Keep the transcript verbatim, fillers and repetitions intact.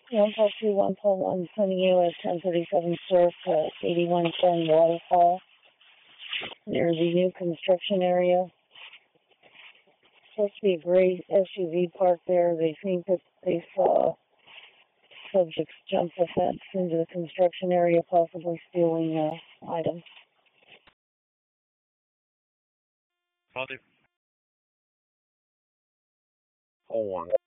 one four two one four one, sending you at ten thirty-seven Surf at eighty-one ten Waterfall, near the new construction area. Supposed to be a great S U V park there. They think that they saw subjects jump the fence into the construction area, possibly stealing uh, items. Positive. Hold on.